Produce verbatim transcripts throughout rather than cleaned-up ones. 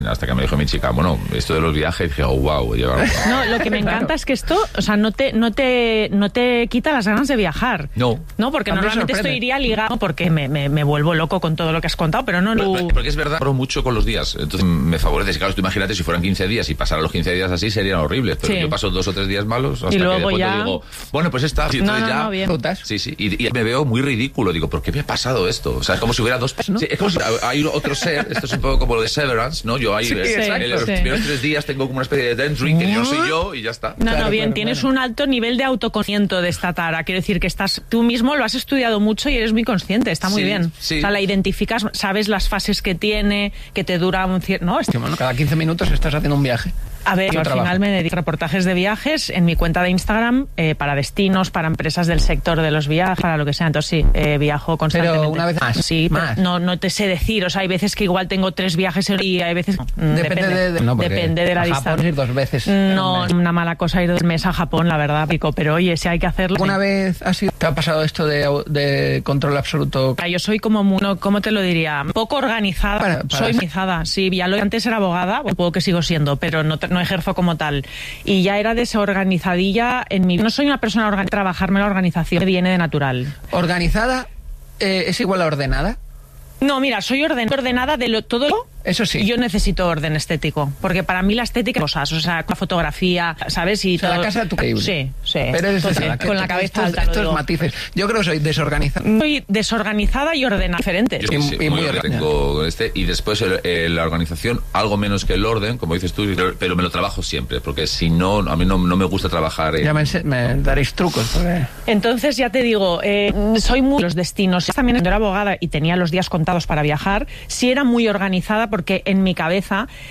Hasta que me dijo mi chica, bueno, esto de los viajes, dije, oh, wow. Lleva... No, lo que me encanta claro. es que esto, o sea, no te, no te, no te quita las ganas de viajar. No. No, porque normalmente esto iría ligado, porque me, me, me vuelvo loco con todo lo que has contado, pero no... Pero, porque es verdad, paro mucho con los días, entonces me favorece. Claro, tú imagínate, si fueran quince días y pasaran los quince días así, serían horribles, pero sí. yo paso dos o tres días malos hasta y luego que después ya... te digo, bueno, pues está, y entonces no, no, ya... No, bien. Sí, sí, y, y me veo muy ridículo, digo, ¿por qué me ha pasado esto? O sea, es como si hubiera dos... ¿no? Sí, es como si hay otro ser, esto es un poco como lo de Severance, ¿no? Yo ahí... Sí, eh, exacto. En los Sí. primeros tres días tengo como una especie de dentro que no soy yo y ya está. No, claro, no, bien, claro, tienes claro. un alto nivel de autoconocimiento de esta tara. Quiero decir que estás tú mismo lo has estudiado mucho y eres muy consciente, está muy sí, bien. Sí. O sea, la identificas, sabes las fases que tiene, que te dura un cierto... ¿no? Sí, bueno, cada quince minutos estás haciendo un viaje. A ver, yo al trabajo. final me dedico a reportajes de viajes en mi cuenta de Instagram eh, para destinos, para empresas del sector de los viajes, para lo que sea. Entonces sí, eh, viajo constantemente. Pero una vez más. Sí, más. Pero no, no te sé decir. O sea, hay veces que igual tengo tres viajes en día, hay veces... Depende, depende de, de, no, depende de la a distancia. Japón ir dos veces. No, una mala cosa ir dos meses a Japón, la verdad, pico. Pero oye, si hay que hacerlo... ¿Alguna vez has sido, te ha pasado esto de, de control absoluto? Yo soy como, muy, no, ¿cómo te lo diría? Poco organizada. Para, para soy organizada, sí. Ya lo antes era abogada, supongo que sigo siendo, pero no, no ejerzo como tal. Y ya era desorganizadilla en mi... No soy una persona organizada, trabajarme la organización me viene de natural. ¿Organizada eh, es igual a ordenada? No, mira, soy orden, ordenada de lo, todo lo... Eso sí. Yo necesito orden estético, porque para mí la estética es cosas, o sea, la fotografía, ¿sabes? Y o sea, todo... la casa tu increíble. Sí, sí. Pero eres Entonces, esa, con la cabeza estos, alta. Estos matices. Yo creo que soy desorganizada. Soy desorganizada y ordenada, diferentes. Yo, y, sí, y muy muy tengo este, y después el, el, la organización, algo menos que el orden, como dices tú, pero me lo trabajo siempre, porque si no, a mí no, no me gusta trabajar. En... Ya me, me daréis trucos. Porque... Entonces, ya te digo, eh, soy muy... Los destinos. También era abogada y tenía los días contados para viajar. Sí era muy organizada porque en mi cabeza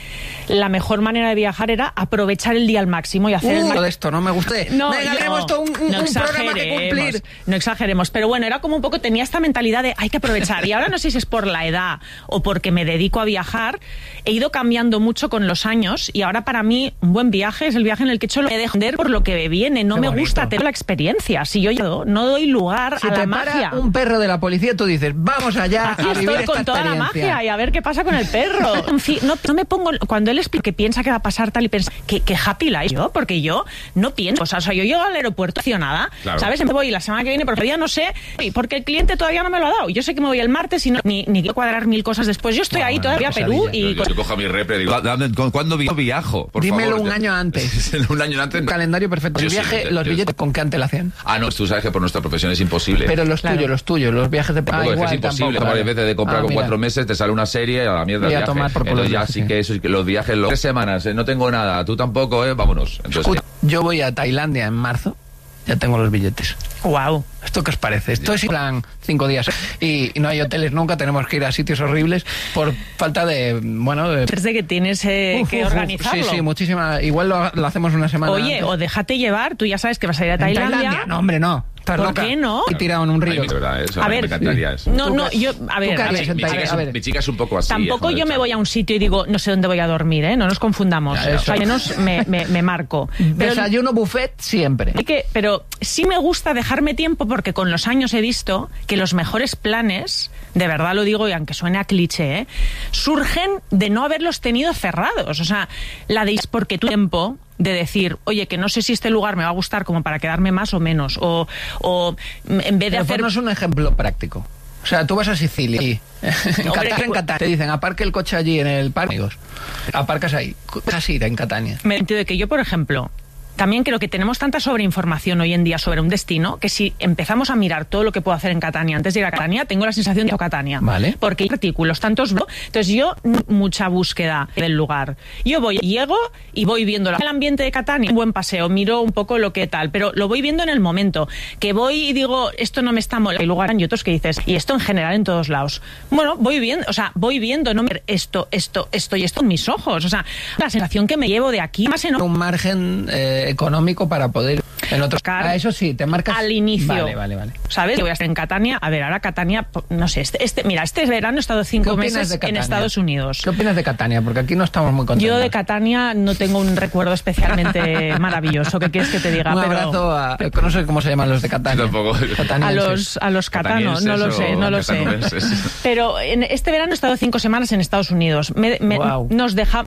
la mejor manera de viajar era aprovechar el día al máximo y hacer uh, el ma- de esto no me gusta. No, Venga, tenemos todo un, un, no un programa que cumplir. No exageremos, pero bueno, era como un poco, tenía esta mentalidad de hay que aprovechar. Y ahora no sé si es por la edad o porque me dedico a viajar, he ido cambiando mucho con los años y ahora para mí un buen viaje es el viaje en el que he hecho lo que dejo de por lo que viene. No Qué me bonito. gusta tener la experiencia. Si yo ya no doy lugar si a te la para magia. Un perro de la policía, tú dices, vamos allá Aquí a vivir estoy esta con toda la magia y a ver qué pasa con el perro. En fin, no, no me pongo cuando él explica que piensa que va a pasar tal y piensa que, que happy life yo, porque yo no pienso, o sea, o sea yo llego al aeropuerto accionada, claro. ¿Sabes? Me voy la semana que viene porque todavía no sé, porque el cliente todavía no me lo ha dado. Yo sé que me voy el martes y no, ni, ni quiero cuadrar mil cosas después. Yo estoy bueno, ahí todavía a Perú y... Yo, yo cojo mi repre y digo, ¿cuándo viajo? Por Dímelo favor, un año antes. un año antes. Un calendario perfecto. El viaje, sí, los yo, billetes, ¿con qué antelación? Ah, no, tú sabes que por nuestra profesión es imposible. Pero los claro. tuyos, los tuyos, los viajes de... Tampoco, ah, igual, es imposible. Tampoco, Varias veces de comprar ah, con mira. cuatro meses, te sale una serie a la mierda Voy del a viaje. tomar por Entonces ya viajes, sí sí. que eso, los viajes, los tres semanas, eh, no tengo nada, tú tampoco, eh, vámonos. Entonces, Escucha, yo voy a Tailandia en marzo, ya tengo los billetes. Wow. ¿Esto qué os parece? Esto es en plan cinco días y, y no hay hoteles nunca, tenemos que ir a sitios horribles por falta de, bueno... De... Desde que tienes eh, uf, que uf, organizarlo. Sí, sí, muchísima. Igual lo, lo hacemos una semana Oye, antes. o déjate llevar, tú ya sabes que vas a ir a Tailandia. ¿En Tailandia? No, hombre, no. ¿Estás ¿Por loca? qué no? Y tirado en un río. Ay, de verdad, eso a ver, me encantaría eso. No, no, yo, a ver, a ver, mi, chica es, a ver. mi chica es un poco así. Tampoco yo me voy a un sitio y digo, no sé dónde voy a dormir, ¿eh? No nos confundamos. Ya, o sea, al menos me, me, me marco. Pero desayuno buffet siempre. Que, pero sí me gusta dejarme tiempo porque con los años he visto que los mejores planes, de verdad lo digo y aunque suene a cliché, ¿eh? surgen de no haberlos tenido cerrados. O sea, la de porque tu tiempo de decir, oye, que no sé si este lugar me va a gustar como para quedarme más o menos, o, o en vez de Pero hacer... ponnos un ejemplo práctico. O sea, tú vas a Sicilia y en Hombre, Catania, en Catania, te dicen, aparque el coche allí en el parque, amigos. Aparcas ahí, casi ir en Catania. Me entiendo de que yo, por ejemplo, también creo que tenemos tanta sobreinformación hoy en día sobre un destino que si empezamos a mirar todo lo que puedo hacer en Catania antes de ir a Catania, tengo la sensación de ir a Catania. Vale. Porque hay artículos, tantos... Entonces yo, mucha búsqueda del lugar. Yo voy, llego y voy viendo el ambiente de Catania, un buen paseo, miro un poco lo que tal, pero lo voy viendo en el momento. Que voy y digo, esto no me está molando. Hay lugares y otros que dices, y esto en general en todos lados. Bueno, voy viendo, o sea, voy viendo, no ver esto, esto, esto y esto en mis ojos. O sea, la sensación que me llevo de aquí... Más en... Un margen eh, económico para poder... En otros ah, eso sí, te marcas... Al inicio. Vale, vale, vale. ¿Sabes? Yo voy a estar en Catania. A ver, ahora Catania, no sé, este, este mira, este verano he estado cinco meses en Estados Unidos. ¿Qué opinas de Catania? Porque aquí no estamos muy contentos. Yo de Catania no tengo un recuerdo especialmente maravilloso. ¿Qué quieres que te diga? Un Pero... abrazo a... No sé cómo se llaman los de Catania. Tampoco. A los, a los catanos, no lo sé, no lo sé. Pero en este verano he estado cinco semanas en Estados Unidos. Me, me, wow. Nos deja...